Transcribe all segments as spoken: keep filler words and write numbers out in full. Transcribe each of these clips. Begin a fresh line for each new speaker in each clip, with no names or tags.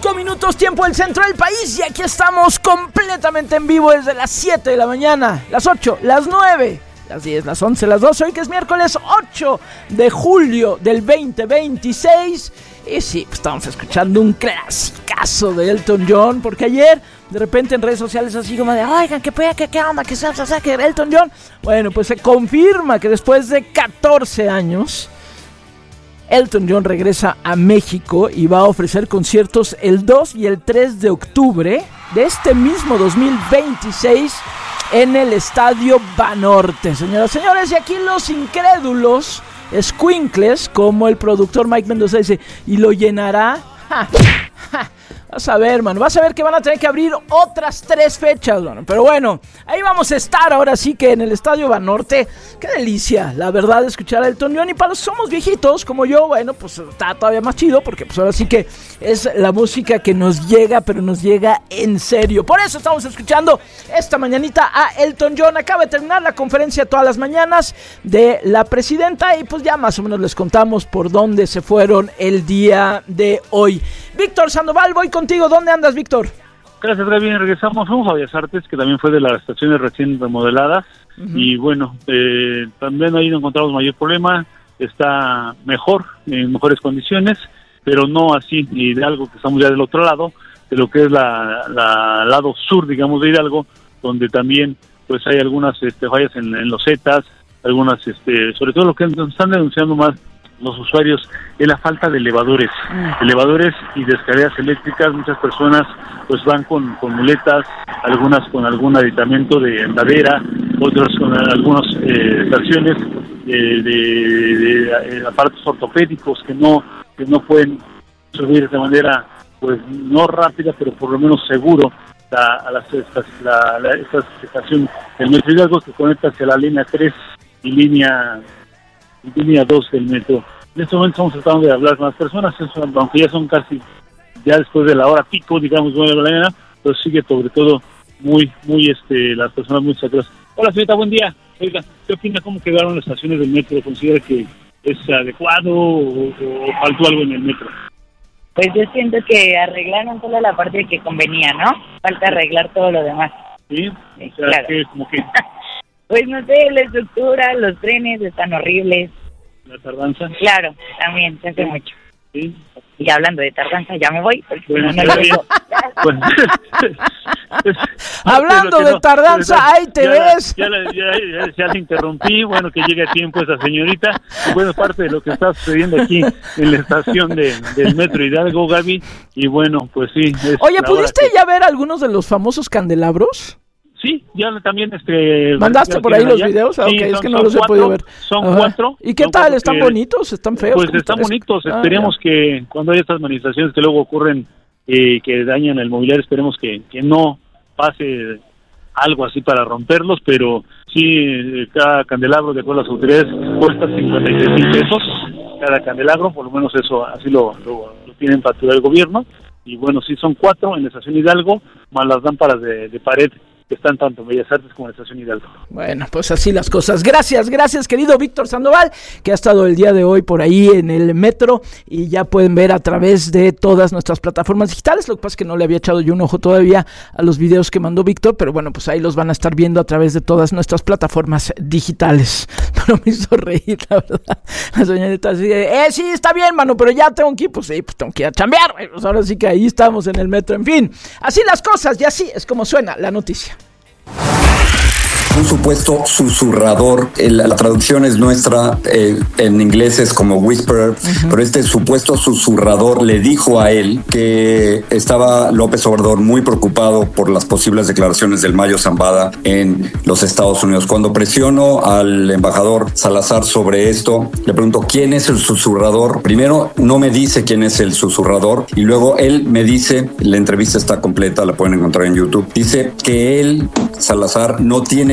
Cinco minutos, tiempo del centro del país, y aquí estamos completamente en vivo desde las siete de la mañana, las ocho, las nueve, las diez, las once, las doce, hoy que es miércoles ocho de julio del veinte veintiséis. Y sí, pues estamos escuchando un clasicazo de Elton John, porque ayer de repente en redes sociales así como de, oigan, ¿qué, qué, qué onda? ¿Qué se hace que Elton John? Bueno, pues se confirma que después de catorce años, Elton John regresa a México y va a ofrecer conciertos el dos y el tres de octubre de este mismo dos mil veintiséis en el Estadio Banorte. Señoras y señores, y aquí los incrédulos escuincles, como el productor Mike Mendoza dice, ¿y lo llenará? Ja, ja. Vas a ver, mano, vas a ver que van a tener que abrir otras tres fechas, mano. Pero bueno, ahí vamos a estar ahora sí que en el Estadio Banorte. Qué delicia, la verdad, escuchar a Elton John. Y para los que somos viejitos, como yo, bueno, pues está todavía más chido, porque pues ahora sí que es la música que nos llega, pero nos llega en serio. Por eso estamos escuchando esta mañanita a Elton John. Acaba de terminar la conferencia todas las mañanas de la presidenta, y pues ya más o menos les contamos por dónde se fueron el día de hoy. Víctor Sandoval, voy contigo. ¿Dónde andas, Víctor?
Gracias, Gaby. Regresamos. Fuimos a Bellas Artes, que también fue de las estaciones recién remodeladas. Uh-huh. Y bueno, eh, también ahí no encontramos mayor problema. Está mejor, en mejores condiciones, pero no así ni de algo que estamos ya del otro lado, de lo que es la, la lado sur, digamos, de Hidalgo, donde también pues hay algunas este, fallas en, en los zetas, algunas, este, sobre todo lo que están denunciando más los usuarios es la falta de elevadores, mm. elevadores y de escaleras eléctricas. Muchas personas pues van con, con muletas, algunas con algún aditamento de andadera, otras con algunas eh, versiones de, de, de, de aparatos ortopédicos que no que no pueden subir de manera pues no rápida, pero por lo menos seguro la, a las estas, la, la, esta estación del Metro Hidalgo, que conecta hacia la línea tres y línea línea dos del metro. En este momento estamos tratando de hablar con las personas, eso, aunque ya son casi, ya después de la hora pico, digamos, nueve de la mañana, pero sigue sobre todo muy, muy, este, las personas muy saturadas. Hola, señorita, buen día. Oiga, ¿qué opina cómo quedaron las estaciones del metro? ¿Considera que es adecuado o, o faltó algo en el metro?
Pues yo siento que arreglaron toda la parte que convenía, ¿no? Falta arreglar todo lo demás.
Sí,
sí,
o sea,
claro.
que como que...
Pues no sé, la estructura, los trenes están horribles.
¿La tardanza?
Claro, también, se hace sí. mucho.
Sí.
Y hablando de tardanza, ya me voy. Porque
bueno,
no, no lo digo.
Pues,
hablando de, de tardanza, no, ahí te
ya
ves.
La, ya, la, ya, ya, ya la interrumpí, bueno, que llegue a tiempo esa señorita. Y bueno, parte de lo que está sucediendo aquí en la estación de, del Metro Hidalgo, Gaby. Y bueno, pues sí. Es
Oye, ¿pudiste que... ya ver algunos de los famosos candelabros?
Sí, ya también este...
¿Mandaste por ahí los allá? videos? Ah, sí, okay, son, es que no los cuatro, he podido ver.
Son Ajá. cuatro.
¿Y qué tal? ¿Están que, bonitos? ¿Están feos?
Pues están bonitos. Ah, esperemos ya. que cuando haya estas manifestaciones que luego ocurren, eh, que dañan el mobiliario, esperemos que, que no pase algo así para romperlos, pero sí, cada candelabro, de acuerdo a las autoridades, cuesta cincuenta y seis mil pesos cada candelabro, por lo menos eso así lo, lo, lo tienen facturado el gobierno. Y bueno, sí son cuatro en la estación Hidalgo, más las lámparas de, de pared que están tanto en Bellas Artes como en la estación Hidalgo.
Bueno, pues así las cosas. Gracias, gracias querido Víctor Sandoval, que ha estado el día de hoy por ahí en el metro, y ya pueden ver a través de todas nuestras plataformas digitales. Lo que pasa es que no le había echado yo un ojo todavía a los videos que mandó Víctor, pero bueno, pues ahí los van a estar viendo a través de todas nuestras plataformas digitales. Pero me hizo reír, la verdad. La señorita así de, eh, sí, está bien, mano, pero ya tengo que ir, pues sí, pues tengo que ir a chambear. Pues ahora sí que ahí estamos en el metro. En fin, así las cosas, y así es como suena la noticia.
Un supuesto susurrador, el, la traducción es nuestra, eh, en inglés es como whisperer, uh-huh. pero este supuesto susurrador le dijo a él que estaba López Obrador muy preocupado por las posibles declaraciones del Mayo Zambada en los Estados Unidos. Cuando presiono al embajador Salazar sobre esto, le pregunto quién es el susurrador. Primero no me dice quién es el susurrador, y luego él me dice, la entrevista está completa, la pueden encontrar en YouTube, dice que él, Salazar, no tiene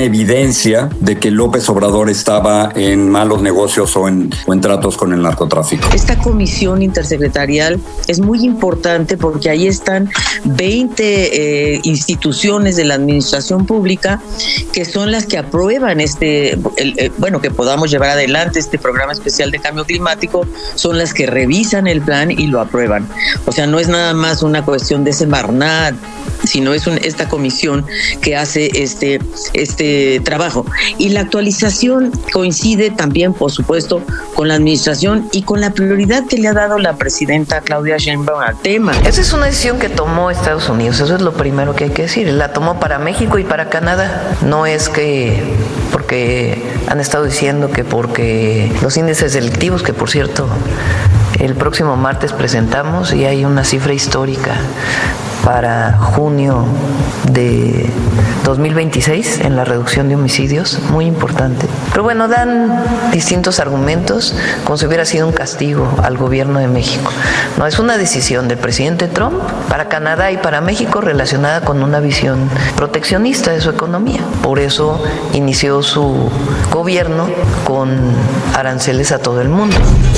evidencia de que López Obrador estaba en malos negocios o en, o en tratos con el narcotráfico.
Esta comisión intersecretarial es muy importante porque ahí están veinte eh, instituciones de la administración pública que son las que aprueban este, el, eh, bueno, que podamos llevar adelante este programa especial de cambio climático, son las que revisan el plan y lo aprueban. O sea, no es nada más una cuestión de Semarnat, sino es un, esta comisión que hace este, este trabajo. Y la actualización coincide también, por supuesto, con la administración y con la prioridad que le ha dado la presidenta Claudia Sheinbaum al tema.
Esa es una decisión que tomó Estados Unidos, eso es lo primero que hay que decir. La tomó para México y para Canadá. No es que porque han estado diciendo que porque los índices delictivos, que por cierto el próximo martes presentamos y hay una cifra histórica para junio de dos mil veintiséis en la reducción de homicidios, muy importante. Pero bueno, dan distintos argumentos como si hubiera sido un castigo al gobierno de México. No, es una decisión del presidente Trump para Canadá y para México relacionada con una visión proteccionista de su economía. Por eso inició su gobierno con aranceles a todo el mundo.